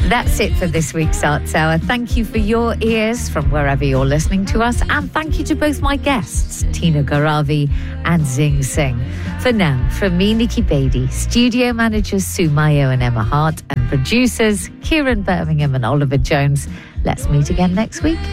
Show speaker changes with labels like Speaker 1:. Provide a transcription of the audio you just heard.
Speaker 1: That's it for this week's Arts Hour. Thank you for your ears from wherever you're listening to us, and thank you to both my guests, Tina Garavi and Zing Singh. For now, from me, Nikki Beatty, studio managers Sue Mayo and Emma Hart, and producers Kieran Birmingham and Oliver Jones, let's meet again next week.